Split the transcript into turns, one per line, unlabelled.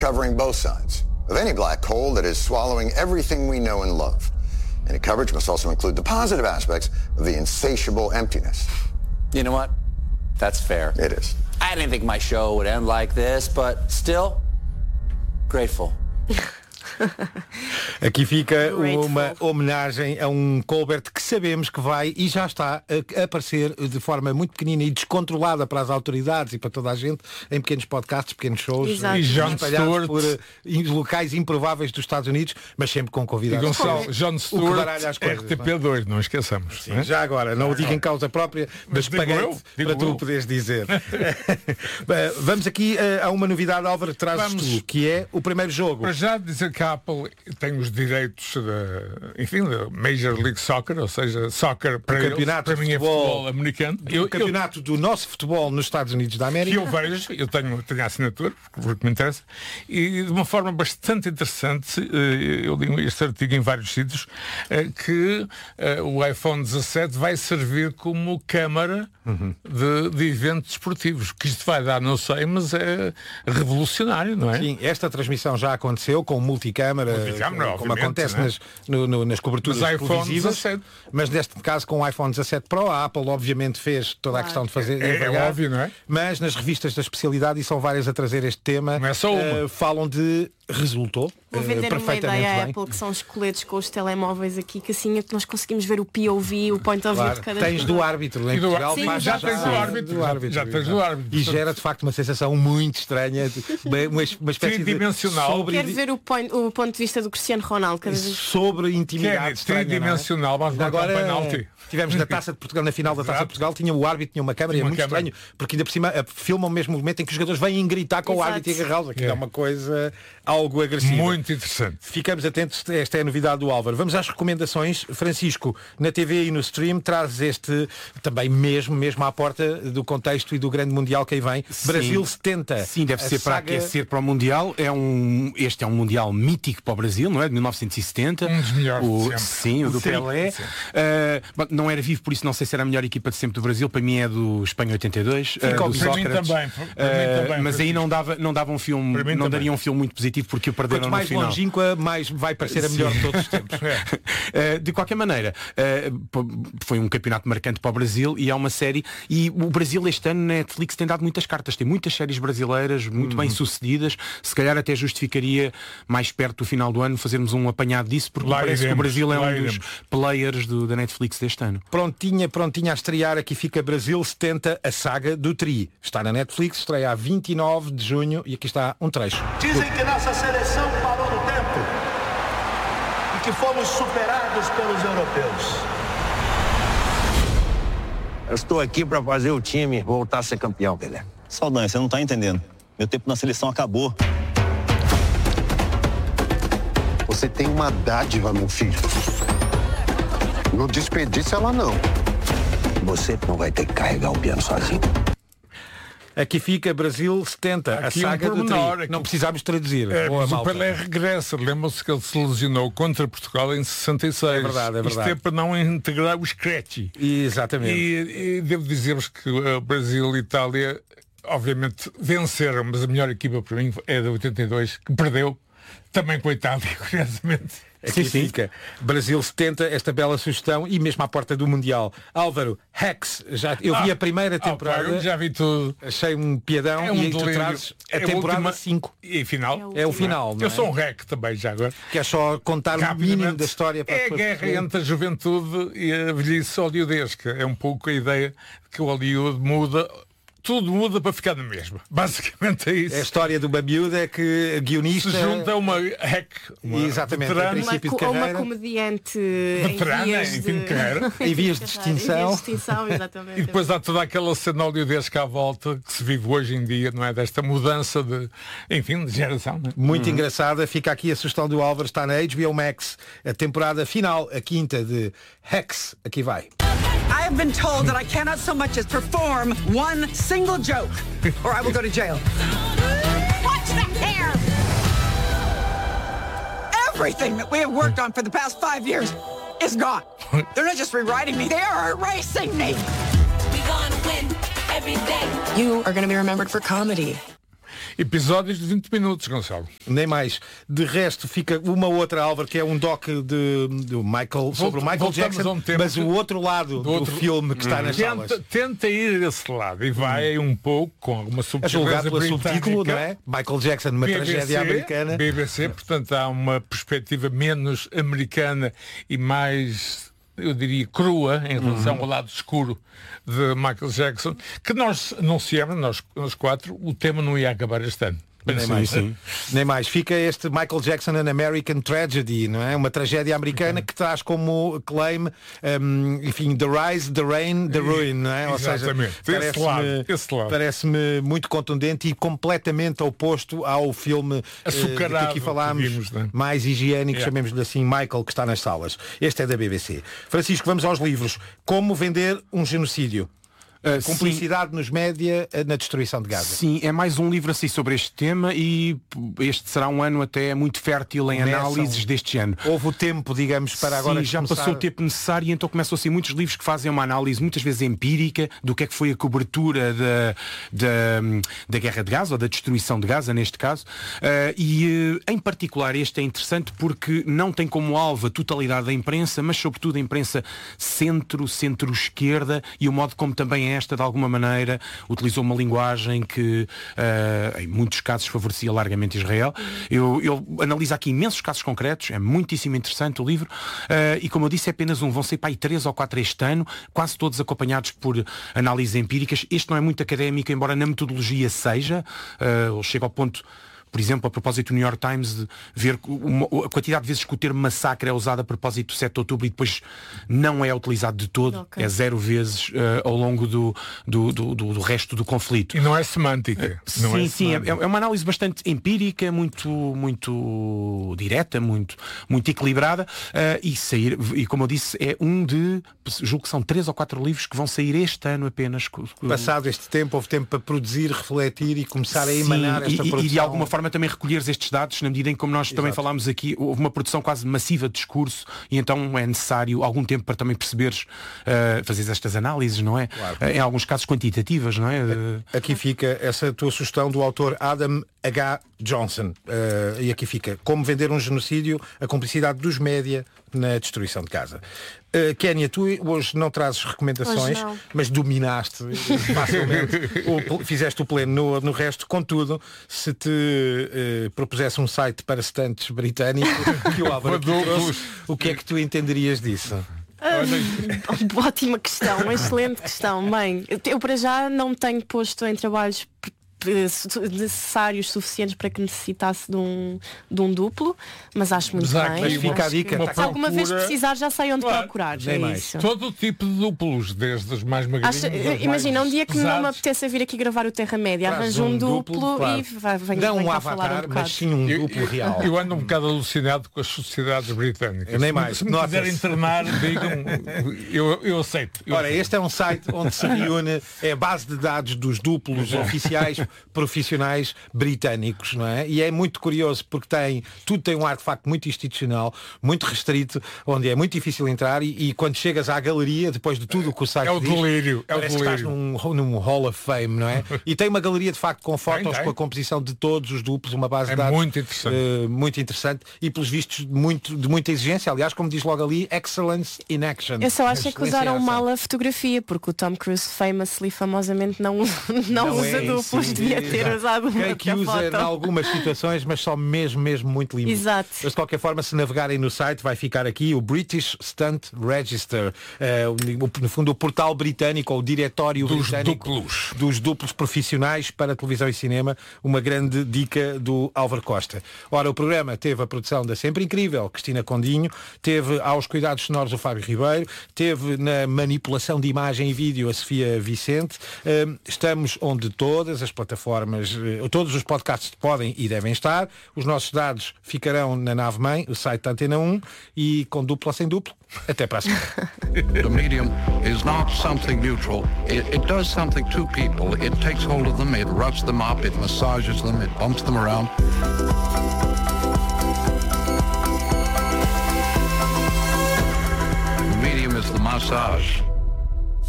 covering both sides of any black hole that is swallowing everything we know and love. Any coverage must also include the positive aspects of the insatiable emptiness.
You know what? That's fair.
It is.
I didn't think my show would end like this, but still, grateful.
Aqui fica uma homenagem a um Colbert que sabemos que vai e já está a aparecer de forma muito pequenina e descontrolada para as autoridades e para toda a gente em pequenos podcasts, pequenos shows.
Exato.
E
Jon
espalhados
Stewart
por locais improváveis dos Estados Unidos, mas sempre com convidados.
E Gonçalo, Jon Stewart, RTP2, não esqueçamos.
Sim, não é? Já agora, não o digo em causa própria, mas paguei para tu poderes dizer. Vamos aqui a uma novidade, Álvaro, trazes tu, que é o primeiro jogo.
Para já dizer que a Apple tem os direitos da Major League Soccer, ou seja, soccer para mim é futebol americano.
O campeonato do nosso futebol nos Estados Unidos da América.
Que eu vejo, eu tenho a assinatura, porque me interessa, e de uma forma bastante interessante, eu li este artigo em vários sítios, que o iPhone 17 vai servir como câmara de eventos esportivos. Que isto vai dar, não sei, mas é revolucionário, não é?
Sim, esta transmissão já aconteceu com multicâmara, como acontece, né? nas coberturas televisivas, mas neste caso com o iPhone 17 Pro, a Apple obviamente fez toda a questão de fazer
é óbvio, não é?
Mas nas revistas da especialidade, e são várias a trazer este tema,
não é só uma.
falam de resultou
Vou vender
perfeitamente
uma ideia à
bem.
Apple, que são os coletes com os telemóveis aqui, que assim é que nós conseguimos ver o POV, o point of view de cada
Tens do árbitro em Portugal,
Sim,
já tens do árbitro,
já tens do árbitro.
E gera de facto uma sensação muito estranha, uma espécie
tridimensional.
de
Quero ver o ponto de vista do Cristiano Ronaldo cada vez.
sobre intimidade
tridimensional, vamos
agora
penalti.
tivemos na Taça de Portugal, na final da Taça de Portugal, tinha o árbitro, tinha uma câmara, e é muito estranho, porque ainda por cima filmam o mesmo momento em que os jogadores vêm gritar com o árbitro e agarrá-los, aquilo é uma coisa algo agressiva.
Muito interessante.
Ficamos atentos, esta é a novidade do Álvaro. Vamos às recomendações. Francisco, na TV e no stream, traz este também mesmo à porta do contexto e do grande Mundial que aí vem. Sim. Brasil 70.
Sim, deve ser para aquecer para o Mundial. Este é um Mundial mítico para o Brasil, não é? De 1970.
Um dos melhores
sim, o do Pelé. Não era vivo, por isso não sei se era a melhor equipa de sempre do Brasil. Para mim é do Espanha 82. Do
Sócrates. Também,
mas aí não dava um filme, não daria um filme muito positivo porque o perderam no final.
Mais longínqua, mais vai parecer a melhor de todos os tempos.
De qualquer maneira, foi um campeonato marcante para o Brasil e é uma série, e o Brasil este ano na Netflix tem dado muitas cartas, tem muitas séries brasileiras muito bem sucedidas, se calhar até justificaria mais perto do final do ano fazermos um apanhado disso, porque parece que o Brasil é um dos players da Netflix deste ano.
Prontinha a estrear, aqui fica Brasil 70, a saga do Tri. Está na Netflix, estreia a 29 de junho e aqui está um trecho.
Dizem que nossa seleção parou no tempo e que fomos superados pelos europeus.
Eu estou aqui para fazer o time voltar a ser campeão, Pelé.
Saldanha, você não está entendendo. Meu tempo na seleção acabou.
Você tem uma dádiva, meu filho. Não desperdiça ela, não.
Você não vai ter que carregar o piano sozinho.
Aqui fica Brasil 70,
aqui
a saga do Tri. Não precisámos traduzir.
Mas o Pelé regressa. Lembram-se que ele se lesionou contra Portugal em 66.
É verdade.
Isto é para não integrar o Scratchy.
Exatamente.
E devo dizer-vos que o Brasil e Itália, obviamente, venceram, mas a melhor equipa para mim é da 82, que perdeu também com a Itália, curiosamente.
Aqui fica Brasil 70, esta bela sugestão, e mesmo à porta do Mundial. Álvaro, Hacks, eu vi a primeira temporada,
já vi tudo.
Achei um piadão, e tu trazes a temporada 5.
E final?
É o final.
Eu sou um hack também já agora.
Que é só contar o mínimo da história para
a guerra entre a juventude e a velhice hollywoodesca. É um pouco a ideia de que o Hollywood muda. Tudo muda para ficar na mesma. Basicamente é isso.
A história de uma miúda que guionista...
Se junta uma hack,
exatamente, a princípio de carreira.
Uma comediante
veterana,
em vias
de carreira.
Em vias de extinção.
Exatamente.
E depois há toda aquela cena hollywoodesca à volta que se vive hoje em dia, não é? Desta mudança de geração. Não é?
Muito engraçada. Fica aqui a sugestão do Álvaro, está na HBO Max. A temporada final, a quinta de Hacks. Aqui vai.
I have been told that I cannot so much as perform one single joke, or I will go to jail. Watch that hair! Everything that we have worked on for the past 5 years is gone. They're not just rewriting me, they are erasing me.
We gonna win every day.
You are going to be remembered for comedy.
Episódios de 20 minutos, Gonçalo.
Nem mais. De resto, fica uma outra, Álvaro, que é um doc do Michael, sobre o Michael Jackson, mas o outro lado do filme que está nas salas.
Tenta ir desse lado e vai um pouco com alguma
subtileza pelo subtítulo, não é? Michael Jackson, uma tragédia americana.
BBC, portanto há uma perspectiva menos americana e mais, eu diria, crua em relação ao lado escuro de Michael Jackson, que nós anunciamos, nós quatro, o tema não ia acabar este ano.
Nem mais, sim. Nem mais. Fica este Michael Jackson An American Tragedy, não é? Uma tragédia americana que traz como claim, enfim, The Rise, The Reign, The Ruin, não é? Ou seja, parece-me muito contundente e completamente oposto ao filme que aqui falámos, mais higiênico, chamemos-lhe assim, Michael, que está nas salas. Este é da BBC. Francisco, vamos aos livros. Como vender um genocídio? Cumplicidade nos média na destruição de Gaza.
Sim, é mais um livro assim sobre este tema e este será um ano até muito fértil em análises deste género.
Houve o tempo, digamos, para agora
já passou o tempo necessário e então começam assim muitos livros que fazem uma análise muitas vezes empírica do que é que foi a cobertura da guerra de Gaza, ou da destruição de Gaza neste caso, e em particular este é interessante porque não tem como alvo a totalidade da imprensa, mas sobretudo a imprensa centro-esquerda e o modo como também esta, de alguma maneira, utilizou uma linguagem que em muitos casos favorecia largamente Israel. Eu analiso aqui imensos casos concretos, é muitíssimo interessante o livro, e como eu disse, é apenas vão ser para aí 3 ou 4 este ano, quase todos acompanhados por análises empíricas. Este não é muito académico, embora na metodologia seja, chega ao ponto, por exemplo, a propósito do New York Times, de ver a quantidade de vezes que o termo massacre é usado a propósito do 7 de outubro e depois não é utilizado de todo, é 0 vezes ao longo do resto do conflito.
E não é semântica.
Sim, é uma análise bastante empírica, muito direta, muito equilibrada, e como eu disse, é julgo que são 3 ou 4 livros que vão sair este ano apenas.
Passado este tempo, houve tempo para produzir, refletir e começar a emanar esta produção.
E de alguma forma também recolheres estes dados, na medida em que, como nós também falámos aqui, houve uma produção quase massiva de discurso e então é necessário algum tempo para também perceberes, fazeres estas análises, não é? Claro. Em alguns casos quantitativas, não é?
Aqui fica essa tua sugestão do autor Adam H. Johnson. E aqui fica: como vender um genocídio, a cumplicidade dos média na destruição de Gaza. Kénia, tu hoje não trazes recomendações, mas dominaste facilmente, fizeste o pleno no resto. Contudo, se te propusesse um site para estantes britânico que o Álvaro trouxe, o que é que tu entenderias disso?
Ótima questão, uma excelente questão. Bem, eu para já não me tenho posto em trabalhos necessários suficientes para que necessitasse de um duplo, mas acho muito bem.
Mas fica a dica.
Se alguma vez precisar, já sei onde procurar.
Todo o tipo de duplos, desde os mais magrinhos.
Imagina, um dia que não me apetece vir aqui gravar o Terra-média, arranjo um duplo e venho cá falar um bocado.
Mas sim um duplo real.
Eu ando um bocado alucinado com as sociedades britânicas.
Nem mais.
Se me quiserem internar, digam, eu aceito.
Ora, este é um site onde se reúne a base de dados dos duplos oficiais profissionais britânicos, não é? E é muito curioso porque tudo tem um ar de facto muito institucional, muito restrito, onde é muito difícil entrar e quando chegas à galeria, depois de tudo o que o site diz, parece que estás num Hall of Fame, não é? E tem uma galeria de facto com fotos, com a composição de todos os duplos, uma base de dados muito interessante e pelos vistos de muita exigência, aliás, como diz logo ali, excellence in action.
Eu só acho que usaram mal a fotografia, porque o Tom Cruise famosamente não usa duplos. Devia ter usado uma
que usa
foto.
em algumas situações, mas só mesmo muito limpo.
Exato.
Mas de qualquer forma, se navegarem no site, vai ficar aqui o British Stunt Register, no fundo o portal britânico, ou o diretório britânico dos duplos profissionais para televisão e cinema, uma grande dica do Álvaro Costa. Ora, o programa teve a produção da sempre incrível Cristina Condinho, teve aos cuidados sonoros o Fábio Ribeiro, teve na manipulação de imagem e vídeo a Sofia Vicente. Estamos onde todas as plataformas, todos os podcasts podem e devem estar. Os nossos dados ficarão na nave-mãe, o site da Antena 1, e com duplo ou sem duplo, até para a semana.
The medium is not something neutral. It does something to people. It takes hold of them, it roughs them up, it massages them, it bumps them around. The medium is the massage.